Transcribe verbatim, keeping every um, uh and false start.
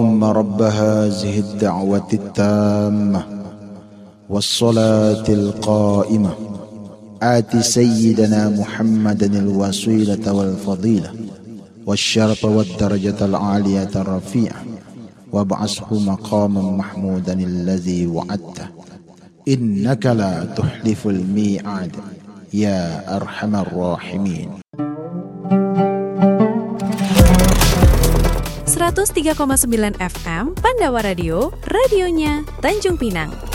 اللهم رب هذه الدعوة التامة والصلاة القائمة آت سيدنا محمدا الوسيلة والفضيلة والشرف والدرجة العالية الرفيعة وابعثه مقاما محمودا الذي وعدته إنك لا تخلف الميعاد يا أرحم الراحمين. seratus tiga koma sembilan F M Pandawa Radio, radionya Tanjung Pinang.